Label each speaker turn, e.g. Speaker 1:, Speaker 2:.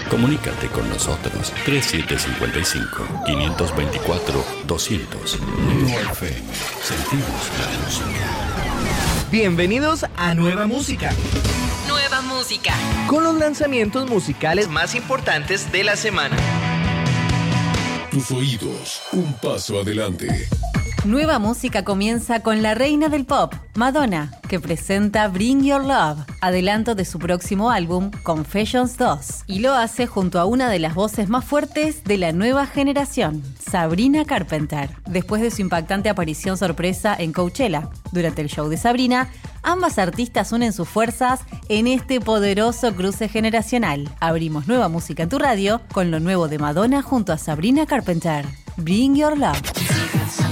Speaker 1: Comunícate con nosotros 3755-524-200. Nuevo FM. Sentimos la música.
Speaker 2: Bienvenidos a Nueva Música.
Speaker 3: Nueva Música.
Speaker 2: Con los lanzamientos musicales más importantes de la semana.
Speaker 4: Tus oídos, un paso adelante.
Speaker 3: Nueva Música comienza con la reina del pop, Madonna, que presenta Bring Your Love, adelanto de su próximo álbum, Confessions 2. Y lo hace junto a una de las voces más fuertes de la nueva generación, Sabrina Carpenter. Después de su impactante aparición sorpresa en Coachella. Durante el show de Sabrina, ambas artistas unen sus fuerzas en este poderoso cruce generacional. Abrimos Nueva Música en tu radio con lo nuevo de Madonna junto a Sabrina Carpenter. Bring Your Love.